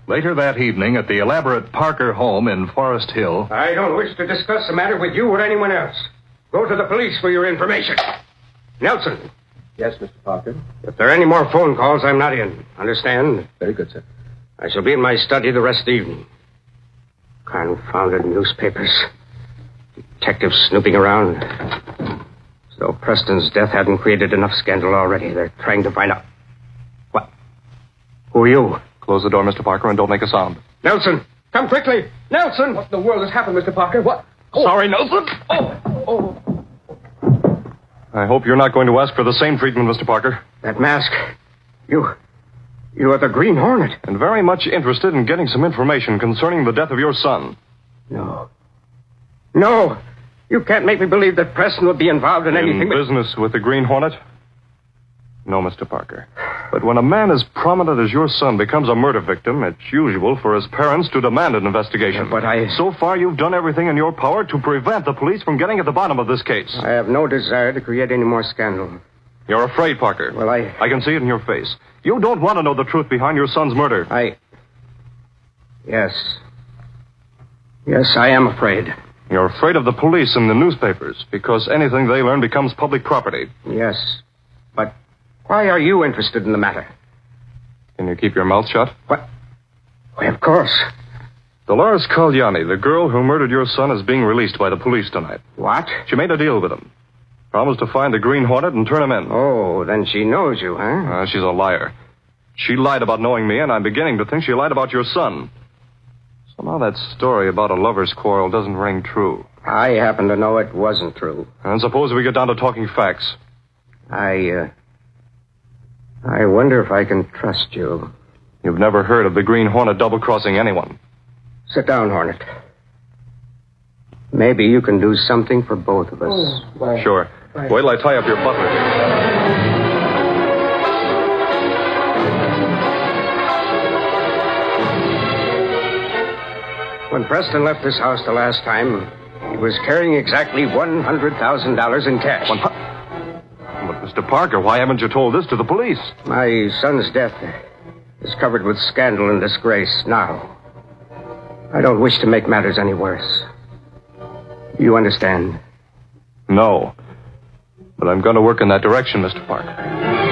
Later that evening at the elaborate Parker home in Forest Hill... I don't wish to discuss the matter with you or anyone else. Go to the police for your information. Nelson. Yes, Mr. Parker? If there are any more phone calls, I'm not in. Understand? Very good, sir. I shall be in my study the rest of the evening. Confounded newspapers. Detectives snooping around. As though Preston's death hadn't created enough scandal already. They're trying to find out... What? Who are you? Close the door, Mr. Parker, and don't make a sound. Nelson, come quickly. Nelson! What in the world has happened, Mr. Parker? What? Oh. Sorry, Nelson. Oh. I hope you're not going to ask for the same treatment, Mr. Parker. That mask. You are the Green Hornet. And very much interested in getting some information concerning the death of your son. No. You can't make me believe that Preston would be involved in anything business with the Green Hornet? No, Mr. Parker. But when a man as prominent as your son becomes a murder victim, it's usual for his parents to demand an investigation. But So far, you've done everything in your power to prevent the police from getting at the bottom of this case. I have no desire to create any more scandal. You're afraid, Parker. Well, I can see it in your face. You don't want to know the truth behind your son's murder. Yes, I am afraid. You're afraid of the police and the newspapers because anything they learn becomes public property. Yes, but why are you interested in the matter? Can you keep your mouth shut? What? Why, of course. Dolores Cagliani, the girl who murdered your son, is being released by the police tonight. What? She made a deal with him. Promised to find the Green Hornet and turn him in. Oh, then she knows you, huh? She's a liar. She lied about knowing me, and I'm beginning to think she lied about your son. Somehow that story about a lover's quarrel doesn't ring true. I happen to know it wasn't true. And suppose we get down to talking facts. I wonder if I can trust you. You've never heard of the Green Hornet double-crossing anyone. Sit down, Hornet. Maybe you can do something for both of us. Sure. Wait till I tie up your butler. When Preston left this house the last time, he was carrying exactly $100,000 in cash. But, Mr. Parker, why haven't you told this to the police? My son's death is covered with scandal and disgrace now. I don't wish to make matters any worse. You understand? No. But I'm going to work in that direction, Mr. Parker.